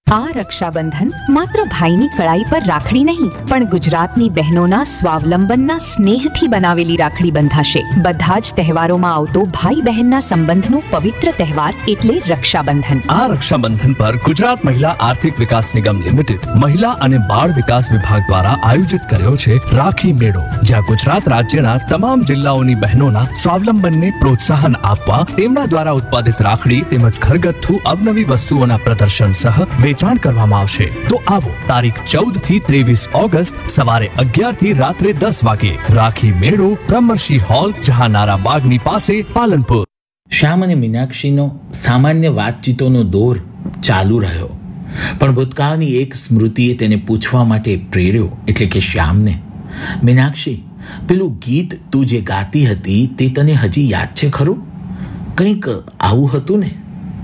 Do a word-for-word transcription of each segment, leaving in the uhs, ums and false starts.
આ રક્ષાબંધન માત્ર ભાઈની કળાઈ પર રાખડી નહીં પણ ગુજરાતની બહેનોના સ્વાવલંબનના સ્નેહથી બનાવેલી રાખડી બંધાશે. બધા જ તહેવારોમાં આવતો ભાઈ બહેનના સંબંધનો પવિત્ર તહેવાર એટલે રક્ષાબંધન. આ રક્ષાબંધન પર ગુજરાત મહિલા આર્થિક વિકાસ નિગમ લિમિટેડ મહિલા અને બાળ વિકાસ વિભાગ દ્વારા આયોજિત કર્યો છે રાખી મેળો, જ્યાં ગુજરાત રાજ્યના તમામ જિલ્લાઓની બહેનોના સ્વાવલંબનને પ્રોત્સાહન આપવા તેમના દ્વારા ઉત્પાદિત રાખડી તેમજ ઘરગથ્થુ અવનવી વસ્તુઓના પ્રદર્શન સહ વેચાણ કરવામાં આવશે. તો આવો તારીખ ચૌદ થી ત્રેવીસ ઓગસ્ટ સવારે અગિયાર થી રાત્રે દસ વાગે રાખી મેળો, બ્રહ્મર્ષિ હોલ, જહાનારા બાગની પાસે, પાલનપુર. શ્યામ અને મીનાક્ષીનો સામાન્ય વાતચીતોનો દોર ચાલુ રહ્યો, પણ ભૂતકાળની એક સ્મૃતિએ તેને પૂછવા માટે પ્રેર્યો, એટલે કે શ્યામને, મીનાક્ષી, પેલું ગીત તું જે ગાતી હતી તે તને હજી યાદ છે ખરું? કંઈક આવું હતું ને,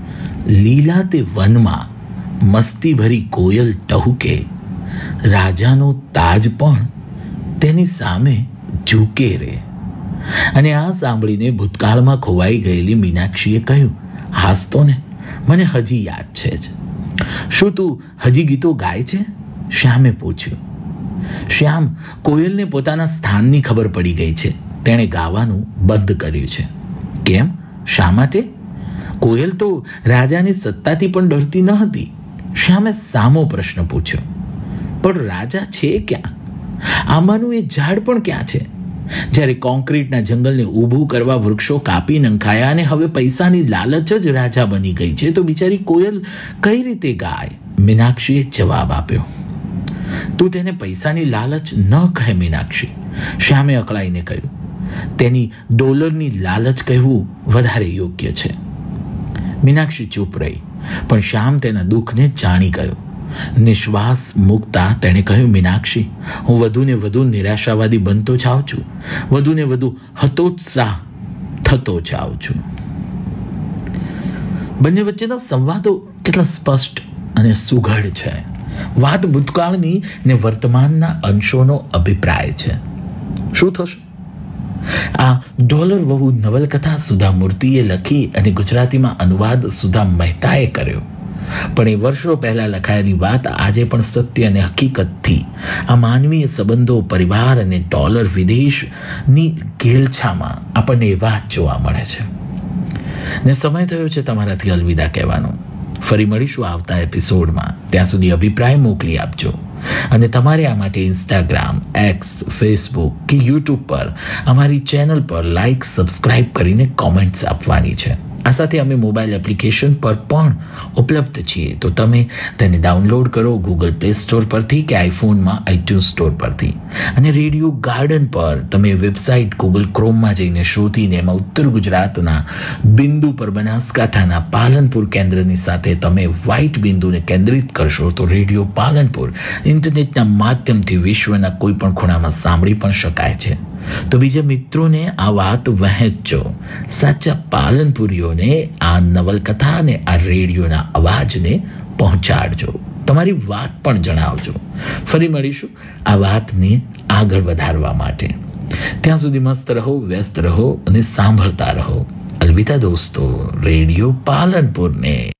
લીલા તે વનમાં મસ્તી ભરી કોયલ ટહુકે, રાજાનો તાજ પણ તેની સામે ઝૂકે રે. અને આ સાંભળીને ભૂતકાળમાં ખોવાઈ ગયેલી મીનાક્ષીએ કહ્યું, હાસતો ને, મને હજી યાદ છે જ. શું તું હજી ગીતો ગાય છે? શ્યામે પૂછ્યું. શ્યામ, કોયલને પોતાના સ્થાનની ખબર પડી ગઈ છે. તેણે ગાવાનું બંધ કર્યું છે. કેમ? શા માટે? કોયલ તો રાજાની સત્તાથી પણ ડરતી ન હતી. શ્યામે સામો પ્રશ્ન પૂછ્યો. પણ રાજા છે ક્યાં? આંબાનું એ ઝાડ પણ ક્યાં છે? જ્યારે કોન્ક્રીટના જંગલને ઊભું કરવા વૃક્ષો કાપી નંખાયા અને હવે પૈસાની લાલચ જ રાજા બની ગઈ છે, તો બિચારી કોયલ કઈ રીતે ગાય? મીનાક્ષીએ જવાબ આપ્યો. તું તેને પૈસાની લાલચ ન કહે મીનાક્ષી, શ્યામે અકળાઈને કહ્યું. તેની ડોલરની લાલચ કહેવું વધારે યોગ્ય છે. મીનાક્ષી ચૂપ રહી, પણ શ્યામ તેના દુઃખને જાણી ગયો. નિશ્વાસ મૂકતા તેણે કહ્યું, મીનાક્ષી, હું વધુ ને વધુ નિરાશાવાદી બનતો જાઉં છું, વધુ ને વધુ હતોત્સાહ થતો જાઉં છું. બંને વચ્ચેના સંવાદો કેટલા સ્પષ્ટ અને સુઘડ છે. વાત ભૂતકાળની ને વર્તમાનના અંશોનો અભિપ્રાય છે. શું થશે? આ ડોલર વહુ નવલકથા સુધા મૂર્તિએ લખી અને ગુજરાતીમાં અનુવાદ સુધા મહેતાએ કર્યો. પણ એ વર્ષો પહેલા લખાયેલી વાત આજે પણ સત્ય અને હકીકતથી આ માનવીય સંબંધો, પરિવાર અને ડોલર વિદેશની ઘેલછામાં આપણને એવા જ જોવા મળે છે. ને સમય થયો છે તમારાથી અલવિદા કહેવાનો. ફરી મળીશું આવતા એપિસોડમાં. ત્યાં સુધી અભિપ્રાય મોકલી આપજો. અને તમારે આ માટે ઇન્સ્ટાગ્રામ, એક્સ, ફેસબુક કે યુટ્યુબ પર અમારી ચેનલ પર લાઈક, સબસ્ક્રાઇબ કરીને કોમેન્ટ્સ આપવાની છે. આ સાથે અમે મોબાઈલ એપ્લિકેશન પર પણ ઉપલબ્ધ છીએ, તો તમે તેને ડાઉનલોડ કરો ગૂગલ પ્લે સ્ટોર પરથી કે આઈફોનમાં આઈટ્યુન્સ સ્ટોર પરથી. અને રેડિયો ગાર્ડન પર તમે વેબસાઇટ ગૂગલ ક્રોમમાં જઈને શોધીને એમાં ઉત્તર ગુજરાતના બિંદુ પર બનાસકાંઠાના પાલનપુર કેન્દ્રની સાથે તમે વ્હાઇટ બિંદુને કેન્દ્રિત કરશો તો રેડિયો પાલનપુર ઇન્ટરનેટના માધ્યમથી વિશ્વના કોઈ પણ ખૂણામાં સાંભળી પણ શકાય છે. તો બીજા મિત્રોને આ વાત વહેંચજો. સાચા પાલનપુરીઓને આ નવલકથા અને આ રેડિયોના અવાજને પહોંચાડજો. તમારી વાત પણ જણાવજો. ફરી મળીશું આ વાતને આગળ વધારવા માટે. ત્યાં સુધી મસ્ત રહો, વ્યસ્ત રહો અને સાંભળતા રહો. અલવિદા દોસ્તો, રેડિયો પાલનપુરને.